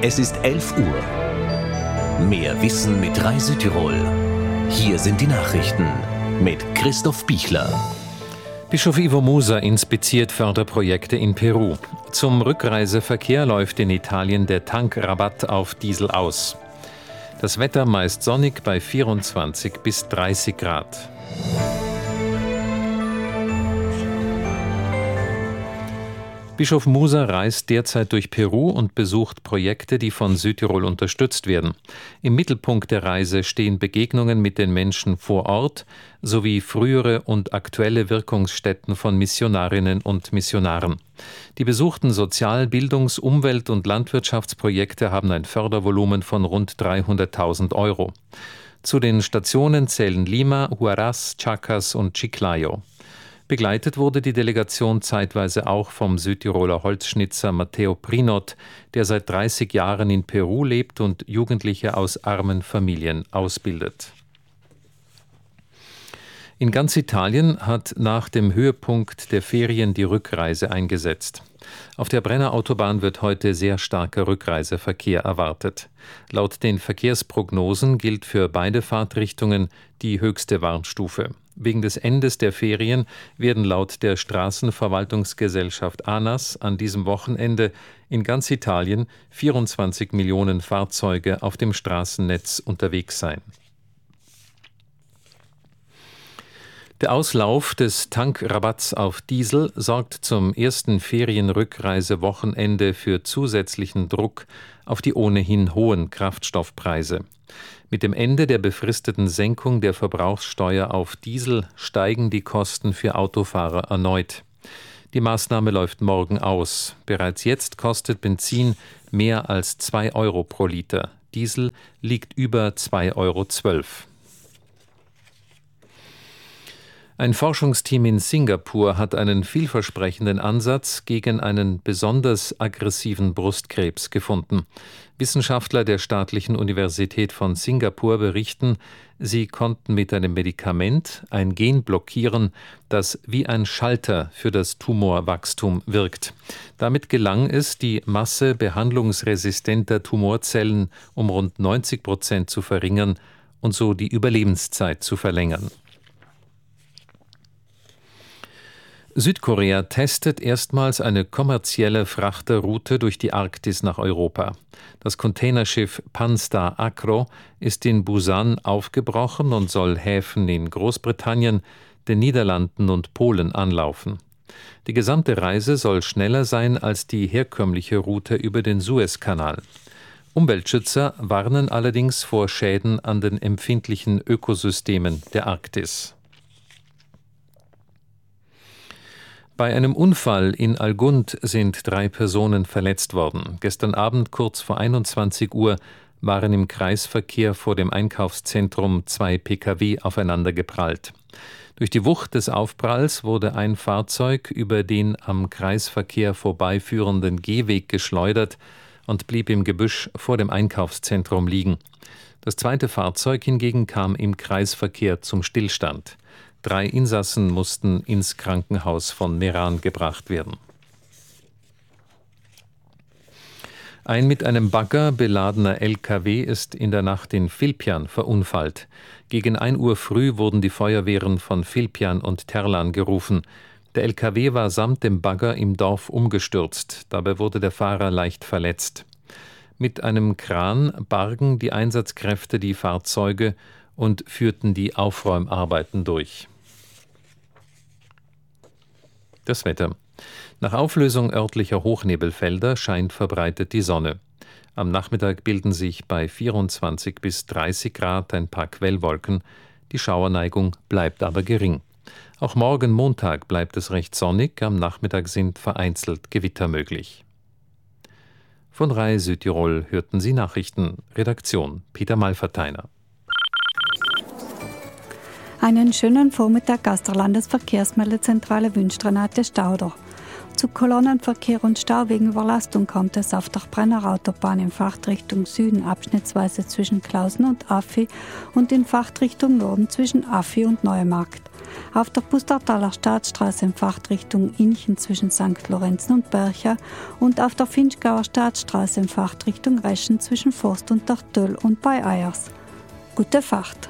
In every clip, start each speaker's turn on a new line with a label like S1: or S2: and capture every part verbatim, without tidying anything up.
S1: Es ist elf Uhr. Mehr Wissen mit Rai Südtirol. Hier sind die Nachrichten mit Christoph Bichler.
S2: Bischof Ivo Musa inspiziert Förderprojekte in Peru. Zum Rückreiseverkehr läuft in Italien der Tankrabatt auf Diesel aus. Das Wetter meist sonnig bei vierundzwanzig bis dreißig Grad. Bischof Musa reist derzeit durch Peru und besucht Projekte, die von Südtirol unterstützt werden. Im Mittelpunkt der Reise stehen Begegnungen mit den Menschen vor Ort sowie frühere und aktuelle Wirkungsstätten von Missionarinnen und Missionaren. Die besuchten Sozial-, Bildungs-, Umwelt- und Landwirtschaftsprojekte haben ein Fördervolumen von rund dreihunderttausend Euro. Zu den Stationen zählen Lima, Huaraz, Chacas und Chiclayo. Begleitet wurde die Delegation zeitweise auch vom Südtiroler Holzschnitzer Matteo Prinot, der seit dreißig Jahren in Peru lebt und Jugendliche aus armen Familien ausbildet. In ganz Italien hat nach dem Höhepunkt der Ferien die Rückreise eingesetzt. Auf der Brennerautobahn wird heute sehr starker Rückreiseverkehr erwartet. Laut den Verkehrsprognosen gilt für beide Fahrtrichtungen die höchste Warnstufe. Wegen des Endes der Ferien werden laut der Straßenverwaltungsgesellschaft ANAS an diesem Wochenende in ganz Italien vierundzwanzig Millionen Fahrzeuge auf dem Straßennetz unterwegs sein. Der Auslauf des Tankrabatts auf Diesel sorgt zum ersten Ferienrückreisewochenende für zusätzlichen Druck auf die ohnehin hohen Kraftstoffpreise. Mit dem Ende der befristeten Senkung der Verbrauchssteuer auf Diesel steigen die Kosten für Autofahrer erneut. Die Maßnahme läuft morgen aus. Bereits jetzt kostet Benzin mehr als zwei Euro pro Liter. Diesel liegt über zwei Euro zwölf. Ein Forschungsteam in Singapur hat einen vielversprechenden Ansatz gegen einen besonders aggressiven Brustkrebs gefunden. Wissenschaftler der Staatlichen Universität von Singapur berichten, sie konnten mit einem Medikament ein Gen blockieren, das wie ein Schalter für das Tumorwachstum wirkt. Damit gelang es, die Masse behandlungsresistenter Tumorzellen um rund neunzig Prozent zu verringern und so die Überlebenszeit zu verlängern. Südkorea testet erstmals eine kommerzielle Frachterroute durch die Arktis nach Europa. Das Containerschiff Pan-Star Acro ist in Busan aufgebrochen und soll Häfen in Großbritannien, den Niederlanden und Polen anlaufen. Die gesamte Reise soll schneller sein als die herkömmliche Route über den Suezkanal. Umweltschützer warnen allerdings vor Schäden an den empfindlichen Ökosystemen der Arktis. Bei einem Unfall in Algund sind drei Personen verletzt worden. Gestern Abend kurz vor einundzwanzig Uhr waren im Kreisverkehr vor dem Einkaufszentrum zwei Pkw aufeinandergeprallt. Durch die Wucht des Aufpralls wurde ein Fahrzeug über den am Kreisverkehr vorbeiführenden Gehweg geschleudert und blieb im Gebüsch vor dem Einkaufszentrum liegen. Das zweite Fahrzeug hingegen kam im Kreisverkehr zum Stillstand. Drei Insassen mussten ins Krankenhaus von Meran gebracht werden. Ein mit einem Bagger beladener L K W ist in der Nacht in Filpjan verunfallt. Gegen ein Uhr früh wurden die Feuerwehren von Filpjan und Terlan gerufen. Der L K W war samt dem Bagger im Dorf umgestürzt. Dabei wurde der Fahrer leicht verletzt. Mit einem Kran bargen die Einsatzkräfte die Fahrzeuge und führten die Aufräumarbeiten durch. Das Wetter. Nach Auflösung örtlicher Hochnebelfelder scheint verbreitet die Sonne. Am Nachmittag bilden sich bei vierundzwanzig bis dreißig Grad ein paar Quellwolken. Die Schauerneigung bleibt aber gering. Auch morgen Montag bleibt es recht sonnig. Am Nachmittag sind vereinzelt Gewitter möglich. Von Rai Südtirol hörten Sie Nachrichten. Redaktion Peter Malverteiner.
S3: Einen schönen Vormittag aus der Landesverkehrsmeldezentrale wünscht Renate Stauder. Zu Kolonnenverkehr und Stau wegen Überlastung kommt es auf der Brennerautobahn in Fahrtrichtung Süden abschnittsweise zwischen Klausen und Affi und in Fahrtrichtung Norden zwischen Affi und Neumarkt. Auf der Pustertaler Staatsstraße in Fahrtrichtung Inchen zwischen Sankt Lorenzen und Bercha und auf der Finchgauer Staatsstraße in Fahrtrichtung Reschen zwischen Forst und der Töll und bei Eyers. Gute Fahrt!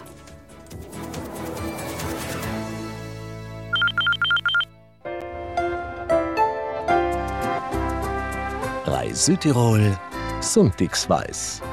S1: Südtirol Sonntagsweis.